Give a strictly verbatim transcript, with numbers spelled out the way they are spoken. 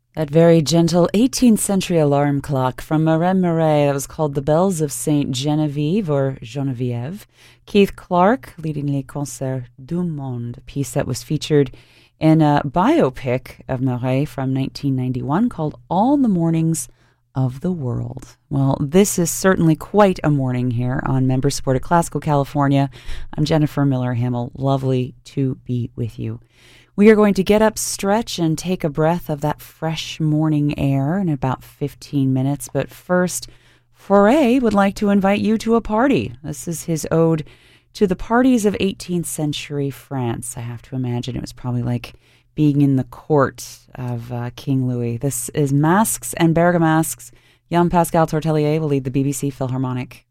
That very gentle eighteenth century alarm clock from Marin Marais that was called The Bells of Saint Genevieve or Geneviève. Keith Clark leading Les Concerts du Monde, a piece that was featured in a biopic of Marais from nineteen ninety-one called All the Mornings of the World. Well, this is certainly quite a morning here on member-supported Classical California. I'm Jennifer Miller-Hamel. Lovely to be with you. We are going to get up, stretch, and take a breath of that fresh morning air in about fifteen minutes. But first, Fauré would like to invite you to a party. This is his ode to the parties of eighteenth century France. I have to imagine it was probably like being in the court of uh, King Louis. This is Masques and Bergamasques. Jean-Pascal Tortelier will lead the B B C Philharmonic.